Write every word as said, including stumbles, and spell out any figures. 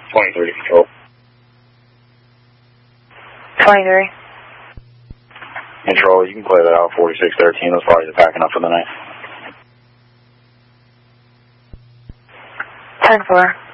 twenty-three control. twenty-three. Control, you can play that out forty-six thirteen. Those parties are packing up for the night. ten four.